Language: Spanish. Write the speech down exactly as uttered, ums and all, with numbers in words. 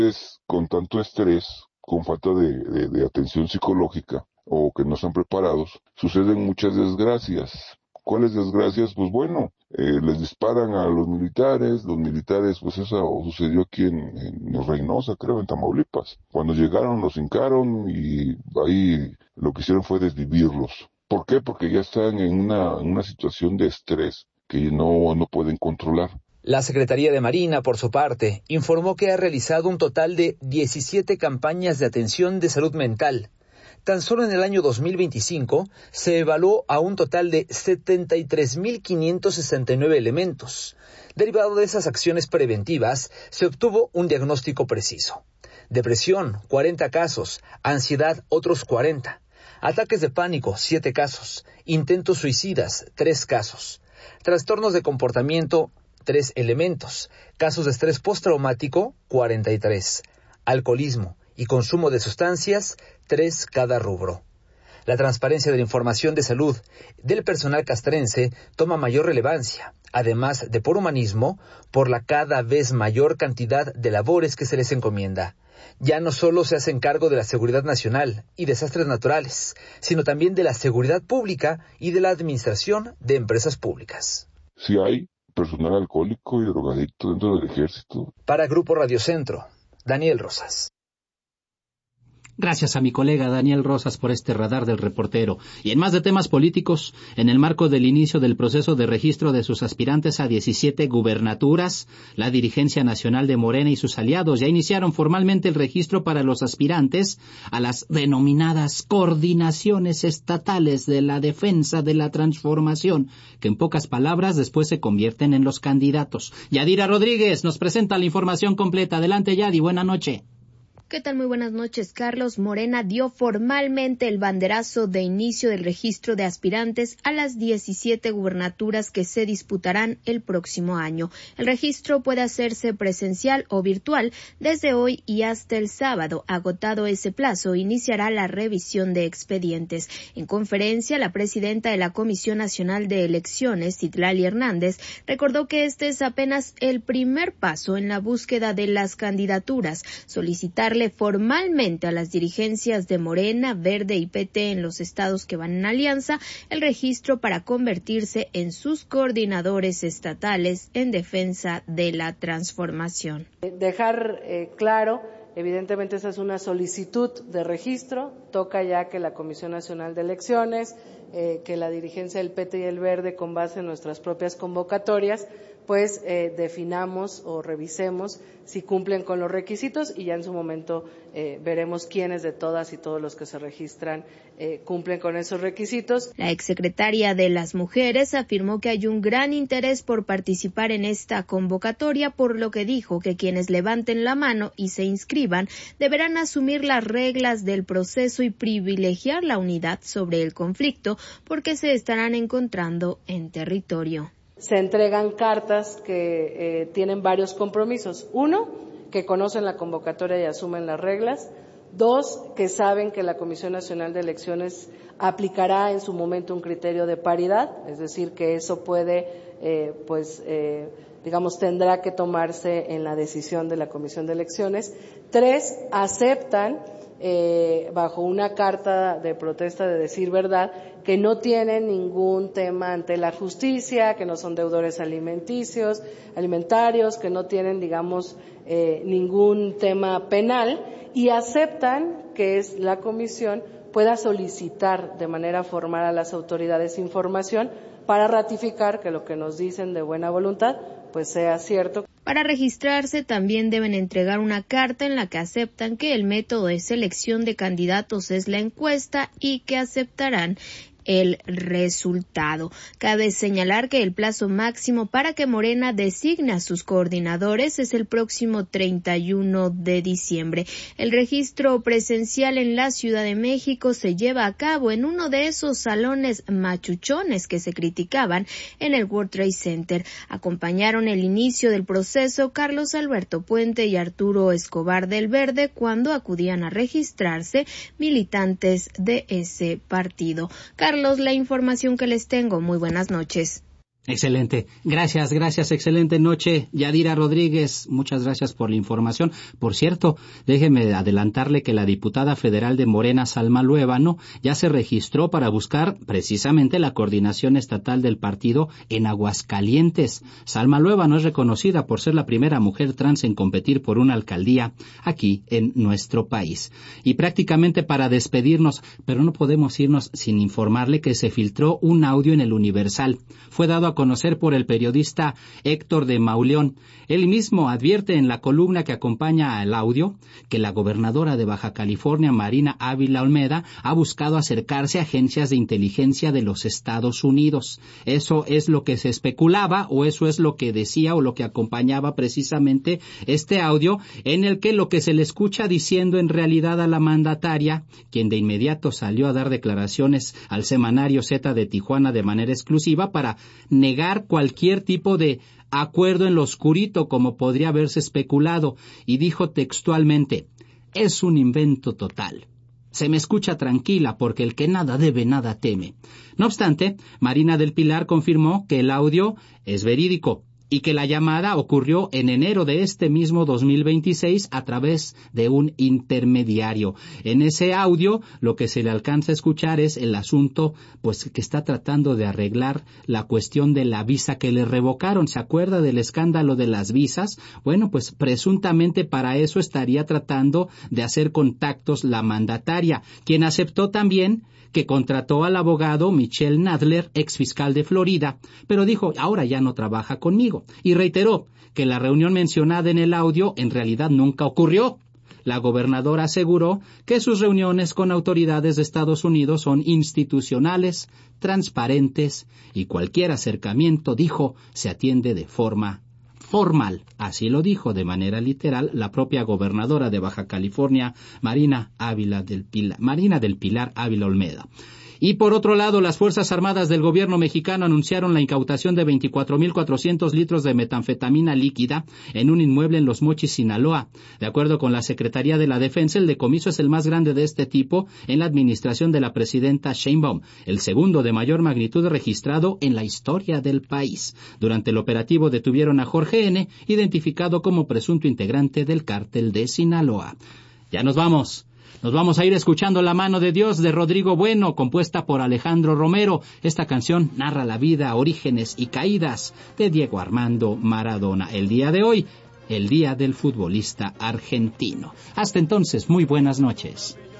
Con tanto estrés, con falta de, de, de atención psicológica o que no están preparados, suceden muchas desgracias. ¿Cuáles desgracias? Pues bueno, eh, les disparan a los militares, los militares, pues eso sucedió aquí en, en Reynosa, creo, en Tamaulipas. Cuando llegaron los hincaron y ahí lo que hicieron fue desvivirlos. ¿Por qué? Porque ya están en una, en una situación de estrés que no, no pueden controlar. La Secretaría de Marina, por su parte, informó que ha realizado un total de diecisiete campañas de atención de salud mental. Tan solo en el año dos mil veinticinco se evaluó a un total de setenta y tres mil quinientos sesenta y nueve elementos. Derivado de esas acciones preventivas, se obtuvo un diagnóstico preciso. Depresión, cuarenta casos. Ansiedad, otros cuarenta. Ataques de pánico, siete casos. Intentos suicidas, tres casos. Trastornos de comportamiento, tres elementos. Casos de estrés postraumático, cuarenta y tres. Alcoholismo y consumo de sustancias, tres cada rubro. La transparencia de la información de salud del personal castrense toma mayor relevancia, además de por humanismo, por la cada vez mayor cantidad de labores que se les encomienda. Ya no solo se hacen cargo de la seguridad nacional y desastres naturales, sino también de la seguridad pública y de la administración de empresas públicas. Si hay personal alcohólico y drogadicto dentro del ejército. Para Grupo Radio Centro, Daniel Rosas. Gracias a mi colega Daniel Rosas por este radar del reportero. Y en más de temas políticos, en el marco del inicio del proceso de registro de sus aspirantes a diecisiete gubernaturas, la dirigencia nacional de Morena y sus aliados ya iniciaron formalmente el registro para los aspirantes a las denominadas coordinaciones estatales de la defensa de la transformación, que en pocas palabras después se convierten en los candidatos. Yadira Rodríguez nos presenta la información completa. Adelante, Yadi, buena noche. ¿Qué tal? Muy buenas noches, Carlos. Morena dio formalmente el banderazo de inicio del registro de aspirantes a las diecisiete gubernaturas que se disputarán el próximo año. El registro puede hacerse presencial o virtual desde hoy y hasta el sábado. Agotado ese plazo, iniciará la revisión de expedientes. En conferencia, la presidenta de la Comisión Nacional de Elecciones, Citlali Hernández, recordó que este es apenas el primer paso en la búsqueda de las candidaturas. Solicitarle formalmente a las dirigencias de Morena, Verde y P T en los estados que van en alianza el registro para convertirse en sus coordinadores estatales en defensa de la transformación. Dejar eh, claro, evidentemente esa es una solicitud de registro, toca ya que la Comisión Nacional de Elecciones, eh, que la dirigencia del P T y el Verde con base en nuestras propias convocatorias, pues eh, definamos o revisemos si cumplen con los requisitos y ya en su momento eh, veremos quiénes de todas y todos los que se registran eh, cumplen con esos requisitos. La exsecretaria de las Mujeres afirmó que hay un gran interés por participar en esta convocatoria, por lo que dijo que quienes levanten la mano y se inscriban deberán asumir las reglas del proceso y privilegiar la unidad sobre el conflicto porque se estarán encontrando en territorio. Se entregan cartas que eh, tienen varios compromisos. Uno, que conocen la convocatoria y asumen las reglas. Dos, que saben que la Comisión Nacional de Elecciones aplicará en su momento un criterio de paridad, es decir, que eso puede, eh, pues, eh, digamos, tendrá que tomarse en la decisión de la Comisión de Elecciones. Tres, aceptan Eh, bajo una carta de protesta de decir verdad, que no tienen ningún tema ante la justicia, que no son deudores alimenticios, alimentarios, que no tienen, digamos, eh, ningún tema penal, y aceptan que es la comisión pueda solicitar de manera formal a las autoridades información para ratificar que lo que nos dicen de buena voluntad pues sea cierto. Para registrarse también deben entregar una carta en la que aceptan que el método de selección de candidatos es la encuesta y que aceptarán el resultado. Cabe señalar que el plazo máximo para que Morena designe a sus coordinadores es el próximo treinta y uno de diciembre. El registro presencial en la Ciudad de México se lleva a cabo en uno de esos salones machuchones que se criticaban en el World Trade Center. Acompañaron el inicio del proceso Carlos Alberto Puente y Arturo Escobar del Verde cuando acudían a registrarse militantes de ese partido. Carlos, la información que les tengo. Muy buenas noches. Excelente. Gracias, gracias. Excelente noche. Yadira Rodríguez, muchas gracias por la información. Por cierto, déjeme adelantarle que la diputada federal de Morena, Salma Luébano, ya se registró para buscar precisamente la coordinación estatal del partido en Aguascalientes. Salma Luébano es reconocida por ser la primera mujer trans en competir por una alcaldía aquí en nuestro país. Y prácticamente para despedirnos, pero no podemos irnos sin informarle que se filtró un audio en el Universal. Fue dado a conocer por el periodista Héctor de Mauleón. Él mismo advierte en la columna que acompaña al audio que la gobernadora de Baja California, Marina Ávila Olmeda, ha buscado acercarse a agencias de inteligencia de los Estados Unidos. Eso es lo que se especulaba, o eso es lo que decía, o lo que acompañaba precisamente este audio, en el que lo que se le escucha diciendo en realidad a la mandataria, quien de inmediato salió a dar declaraciones al semanario Z de Tijuana de manera exclusiva para negar cualquier tipo de acuerdo en lo oscurito como podría haberse especulado, y dijo textualmente: es un invento total. Se me escucha tranquila porque el que nada debe nada teme. No obstante, Marina del Pilar confirmó que el audio es verídico y que la llamada ocurrió en enero de este mismo dos mil veintiséis a través de un intermediario. En ese audio lo que se le alcanza a escuchar es el asunto, pues, que está tratando de arreglar la cuestión de la visa que le revocaron. ¿Se acuerda del escándalo de las visas? Bueno, pues presuntamente para eso estaría tratando de hacer contactos la mandataria, quien aceptó también que contrató al abogado Michelle Nadler, ex fiscal de Florida, pero dijo, ahora ya no trabaja conmigo, y reiteró que la reunión mencionada en el audio en realidad nunca ocurrió. La gobernadora aseguró que sus reuniones con autoridades de Estados Unidos son institucionales, transparentes, y cualquier acercamiento, dijo, se atiende de forma formal. Así lo dijo de manera literal la propia gobernadora de Baja California, Marina Ávila del Pilar, Marina del Pilar Ávila Olmeda. Y por otro lado, las Fuerzas Armadas del gobierno mexicano anunciaron la incautación de veinticuatro mil cuatrocientos litros de metanfetamina líquida en un inmueble en Los Mochis, Sinaloa. De acuerdo con la Secretaría de la Defensa, el decomiso es el más grande de este tipo en la administración de la presidenta Sheinbaum, el segundo de mayor magnitud registrado en la historia del país. Durante el operativo detuvieron a Jorge N., identificado como presunto integrante del cártel de Sinaloa. Ya nos vamos. Nos vamos a ir escuchando La mano de Dios de Rodrigo Bueno, compuesta por Alejandro Romero. Esta canción narra la vida, orígenes y caídas de Diego Armando Maradona. El día de hoy, el día del futbolista argentino. Hasta entonces, muy buenas noches.